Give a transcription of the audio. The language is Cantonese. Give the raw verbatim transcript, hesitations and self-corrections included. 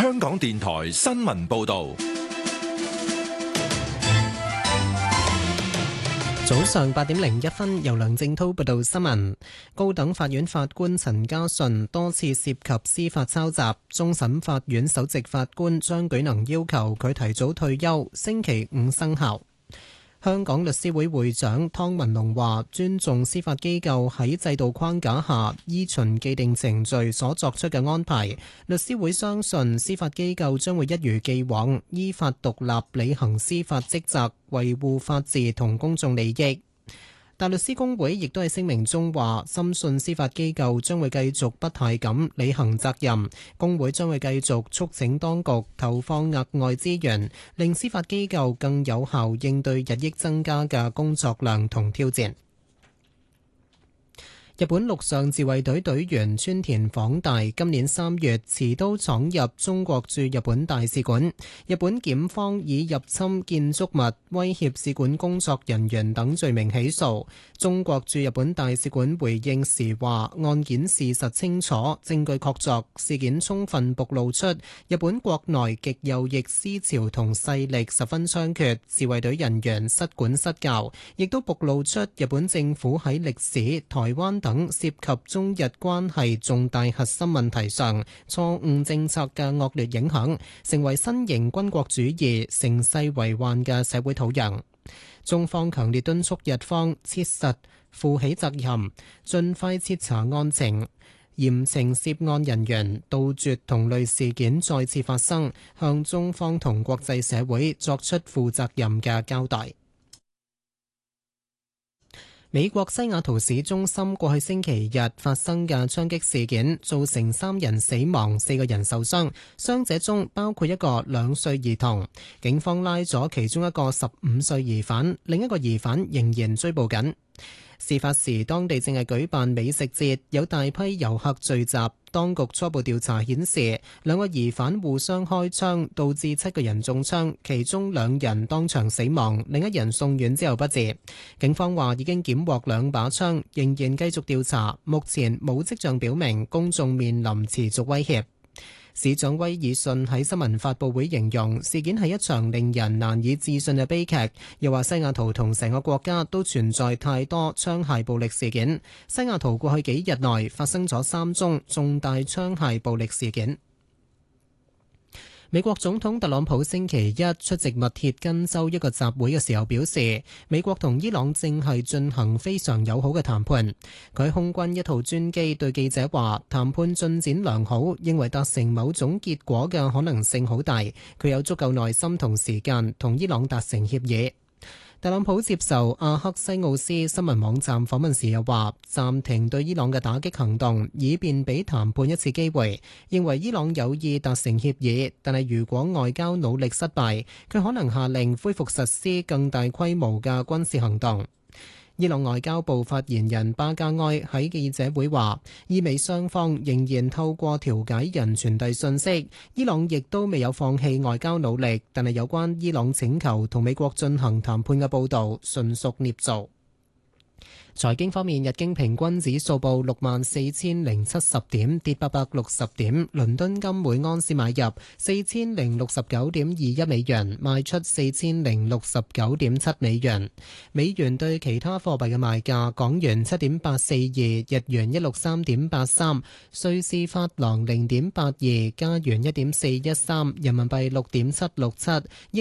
香港電台新聞報道。 早上八點零一分，由梁正濤報道新聞。高等法院法官陳家順多次涉及司法抄襲，終審法院首席法官張舉能要求佢提早退休，星期五生效。香港律師會會長湯文龍話：尊重司法機構喺制度框架下依循既定程序所作出嘅安排。律師會相信司法機構將會一如既往依法獨立履行司法職責，維護法治同公眾利益。大律師公會亦都喺聲明中話，深信司法機構將會繼續不懈咁履行責任。公會將會繼續促請當局投放額外資源，令司法機構更有效應對日益增加嘅工作量同挑戰。日本陸上自衛隊隊員村田晃大今年三月持刀闖入中國駐日本大使館，日本檢方以入侵建築物、威脅使館工作人員等罪名起訴。中國駐日本大使館回應時話，案件事實清楚，證據確鑿，事件充分暴露出日本國內極右翼思潮同勢力十分猖獗，自衛隊人員失管失教，亦都暴露出日本政府喺歷史、台灣等涉及中日關係重大核心問題上錯誤政策嘅惡劣影響，成為新型軍國主義盛世為患嘅社會土壤。中方強烈敦促日方切實負起責任，盡快徹查案情，嚴懲涉案人員，杜絕同類事件再次發生，向中方同國際社會作出負責任嘅交代。美國西雅圖市中心過去星期日發生嘅槍擊事件，造成三人死亡，四個人受傷，傷者中包括一個兩歲兒童。警方拉咗其中一個十五歲疑犯，另一個疑犯仍然追捕緊。事發時，當地正係舉辦美食節，有大批遊客聚集。當局初步調查顯示，兩個疑犯互相開槍，導致七個人中槍，其中兩人當場死亡，另一人送院之後不治。警方話已經檢獲兩把槍，仍然繼續調查，目前冇跡象表明公眾面臨持續威脅。市長威爾遜喺新聞發佈會形容事件係一場令人難以置信嘅悲劇，又話西雅圖同成個國家都存在太多槍械暴力事件。西雅圖過去幾日內發生咗三宗重大槍械暴力事件。美國總統特朗普星期一出席密歇根州一個集會嘅時候表示，美國同伊朗正係進行非常友好嘅談判。佢喺空軍一套專機對記者話，談判進展良好，認為達成某種結果嘅可能性好大。佢有足夠耐心同時間同伊朗達成協議。特朗普接受阿克西奧斯新聞網站訪問時又話，暫停對伊朗嘅打擊行動，以便俾談判一次機會。認為伊朗有意達成協議，但係如果外交努力失敗，佢可能下令恢復實施更大規模嘅軍事行動。伊朗外交部發言人巴加埃喺記者會話，伊美雙方仍然透過調解人傳遞信息，伊朗亦都未有放棄外交努力，但係有關伊朗請求同美國進行談判嘅報導純屬捏造。財經方面，日經平均指數報六萬四千零七十點，跌八百六十點。倫敦金每安士買入四千零六十九點二一美元，賣出四千零六十九點七美元。美元對其他貨幣嘅賣價：港元七點八四二，日元一六三點八三，瑞士法郎零點八二，加元一點四一三，人民幣六點七六七。